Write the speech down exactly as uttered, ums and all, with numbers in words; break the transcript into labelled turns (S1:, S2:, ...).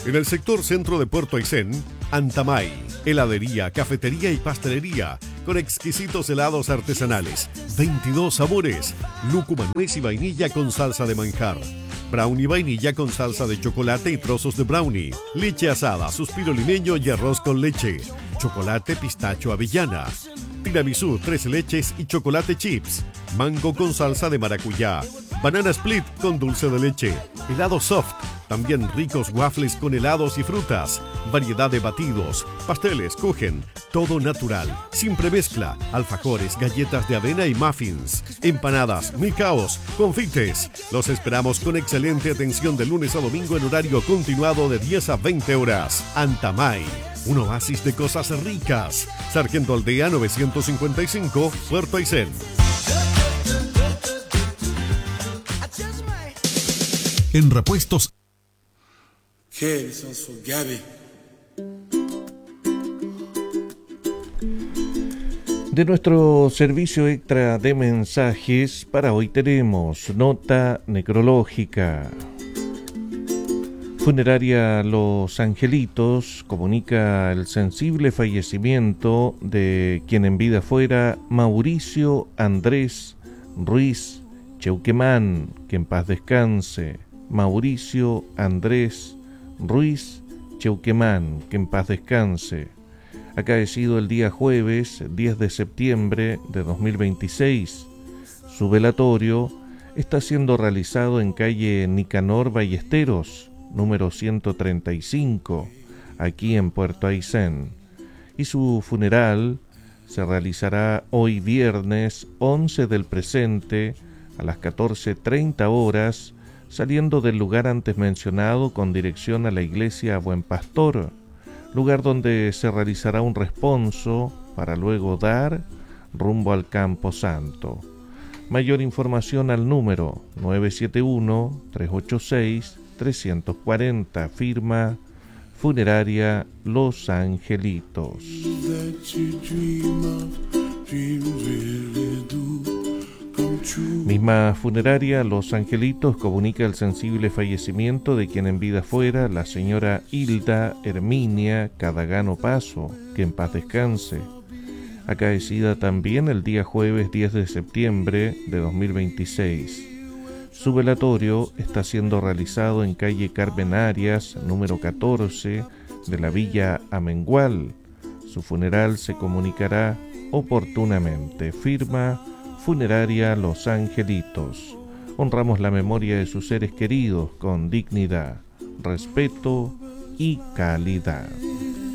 S1: En el sector centro de Puerto Aysén, Antamay, heladería, cafetería y pastelería, con exquisitos helados artesanales, veintidós sabores, lúcuma, nuez y vainilla con salsa de manjar, brownie vainilla con salsa de chocolate y trozos de brownie, leche asada, suspiro limeño y arroz con leche, chocolate pistacho avellana, tiramisú, tres leches y chocolate chips, mango con salsa de maracuyá, banana split con dulce de leche, helado soft, también ricos waffles con helados y frutas, variedad de batidos, pasteles, kuchen, todo natural, sin premezcla, alfajores, galletas de avena y muffins, empanadas, micaos, confites. Los esperamos con excelente atención de lunes a domingo en horario continuado de diez a veinte horas. Antamay, un oasis de cosas ricas. Sargento Aldea novecientos cincuenta y cinco, Puerto Aysén. En repuestos.
S2: De nuestro servicio extra de mensajes, para hoy tenemos nota necrológica. Funeraria Los Angelitos comunica el sensible fallecimiento de quien en vida fuera Mauricio Andrés Ruiz Cheuquemán, que en paz descanse. Mauricio Andrés Ruiz Cheuquemán, que en paz descanse. Acaecido el día jueves diez de septiembre de dos mil veintiséis. Su velatorio está siendo realizado en calle Nicanor Ballesteros, número ciento treinta y cinco, aquí en Puerto Aysén. Y su funeral se realizará hoy viernes once del presente a las catorce treinta horas, saliendo del lugar antes mencionado con dirección a la iglesia Buen Pastor, lugar donde se realizará un responso para luego dar rumbo al Campo Santo. Mayor información al número nueve siete uno, tres ocho seis, tres cuatro cero, firma Funeraria Los Angelitos. Misma funeraria Los Angelitos comunica el sensible fallecimiento de quien en vida fuera la señora Hilda Herminia Cadagano Paso, que en paz descanse. Acaecida también el día jueves diez de septiembre de dos mil veintiséis. Su velatorio está siendo realizado en calle Carmen Arias, número catorce, de la Villa Amengual. Su funeral se comunicará oportunamente. Firma Funeraria Los Angelitos. Honramos la memoria de sus seres queridos con dignidad, respeto y calidad.